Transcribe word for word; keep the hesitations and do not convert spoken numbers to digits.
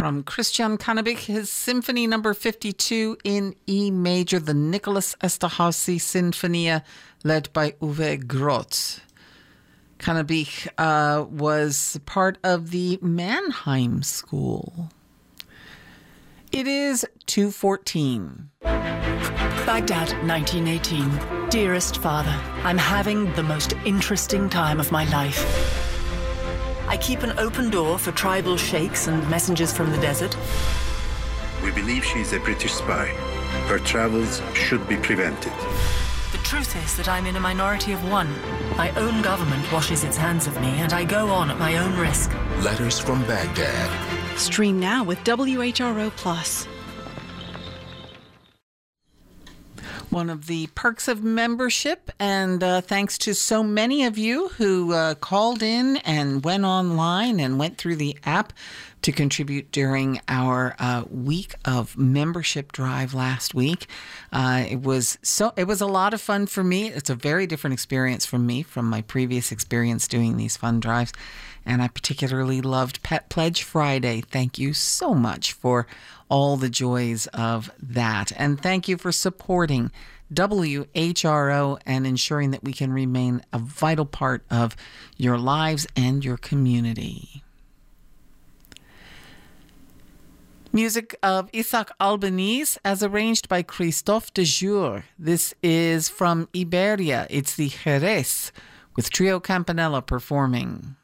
From Christian Cannabich, his Symphony Number fifty-two in E major, the Nicholas Esterhazy Sinfonia, led by Uwe Groth. Cannabich uh, was part of the Mannheim School. It is two fourteen. Baghdad, nineteen eighteen. Dearest Father, I'm having the most interesting time of my life. I keep an open door for tribal sheikhs and messengers from the desert. We believe she is a British spy. Her travels should be prevented. The truth is that I'm in a minority of one. My own government washes its hands of me, and I go on at my own risk. Letters from Baghdad. Stream now with W H R O Plus. One of the perks of membership, and uh, thanks to so many of you who uh, called in and went online and went through the app to contribute during our uh, week of membership drive last week. Uh, it was so it was a lot of fun for me. It's a very different experience from me from my previous experience doing these fun drives. And I particularly loved Pet Pledge Friday. Thank you so much for all the joys of that. And thank you for supporting W H R O and ensuring that we can remain a vital part of your lives and your community. Music of Isaac Albanese as arranged by Christophe de Jure. This is from Iberia. It's the Jerez with Trio Campanella performing.